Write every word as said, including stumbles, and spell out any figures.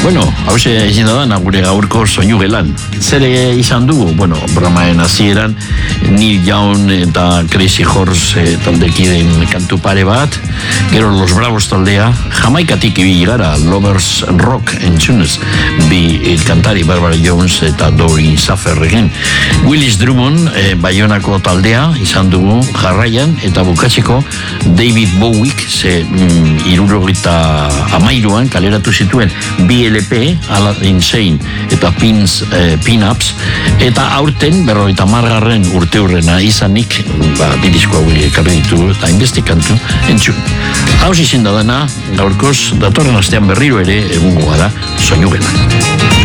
Bueno, hause izin da gure gaurko soinu gelan. Zer izan dugu? Bueno, programaen hasieran Neil Young eta Crazy Horse e, taldekideen kantu pare bat, gero Los Bravos taldea, Jamaikatik ibili gara, Lovers Rock entzunez, bi kantari Barbara Jones eta Doreen Safferregen. Willis Drummond, e, Baionako taldea izan dugu jarraian, eta bukatzeko David Bowiek, ze mm, irurogita amairuan kaleratu zituen bi L P, Ala Insane eta Pins, eh, Pin-Ups, eta aurten berrogeita hamargarren urte hurrena izanik, ba, bidisko hau ekarri ditu eta investikantu entzun. Hauz izin da dena, gaurkoz, datorren astean berriro ere egungo gara soinu gelan.